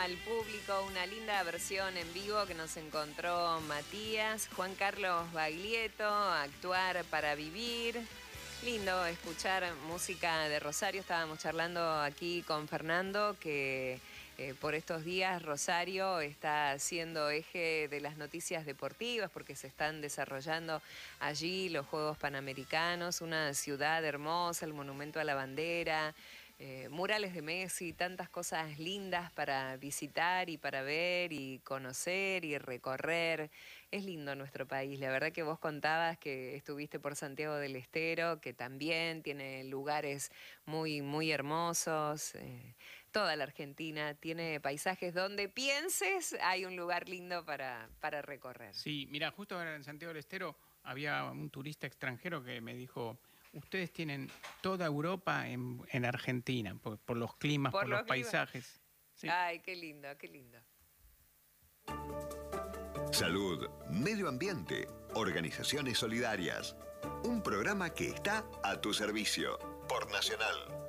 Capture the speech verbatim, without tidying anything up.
al público una linda versión en vivo que nos encontró Matías, Juan Carlos Baglietto, Actuar para Vivir. Lindo escuchar música de Rosario. Estábamos charlando aquí con Fernando que eh, por estos días Rosario está siendo eje de las noticias deportivas porque se están desarrollando allí los Juegos Panamericanos, una ciudad hermosa, el Monumento a la Bandera, eh, murales de Messi, tantas cosas lindas para visitar y para ver y conocer y recorrer. Es lindo nuestro país. La verdad que vos contabas que estuviste por Santiago del Estero, que también tiene lugares muy, muy hermosos. Eh, toda la Argentina tiene paisajes donde pienses hay un lugar lindo para, para recorrer. Sí, mira, justo ahora en Santiago del Estero había un turista extranjero que me dijo: ustedes tienen toda Europa en, en Argentina, por, por los climas, por, por los, los paisajes. Sí. Ay, qué lindo, qué lindo. Salud, medio ambiente, organizaciones solidarias. Un programa que está a tu servicio por Nacional.